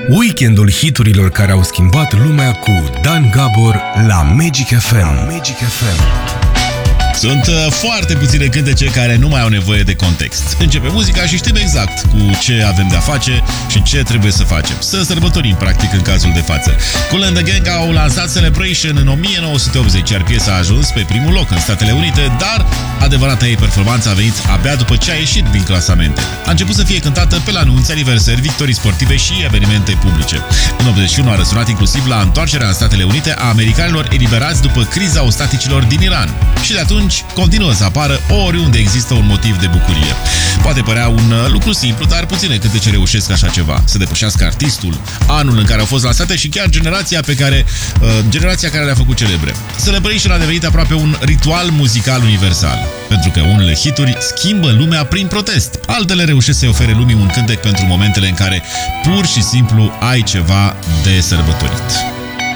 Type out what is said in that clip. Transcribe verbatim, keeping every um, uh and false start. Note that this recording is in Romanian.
Weekendul hiturilor care au schimbat lumea cu Dan Gabor la Magic F M. Magic F M. Sunt uh, foarte puține cântece care nu mai au nevoie de context. Începe muzica și știm exact cu ce avem de-a face și ce trebuie să facem. Să sărbătorim, practic, în cazul de față. Kool and the Gang au lansat Celebration în o mie nouă sute optzeci, iar piesa a ajuns pe primul loc în Statele Unite, dar adevărata ei performanță a venit abia după ce a ieșit din clasamente. A început să fie cântată pe la anunți, aniversări, victorii sportive și evenimente publice. În optzeci și unu a răsunat inclusiv la întoarcerea în Statele Unite a americanilor eliberați după criza ostaticilor din Iran. Și de atunci continuă să apară oriunde există un motiv de bucurie. Poate părea un lucru simplu, dar puține cântece reușesc așa ceva. Să depășească artistul, anul în care au fost lansate și chiar generația pe care uh, generația care le-a făcut celebre. Celebration a devenit aproape un ritual muzical universal, pentru că unele hituri schimbă lumea prin protest. Altele reușesc să-i ofere lumii un cântec pentru momentele în care pur și simplu ai ceva de sărbătorit.